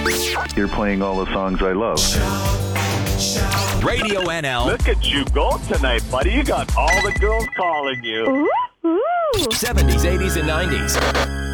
You're playing all the songs I love. Radio NL. Look at you go tonight, buddy. You got all the girls calling you. Ooh, ooh. 70s, 80s, and 90s.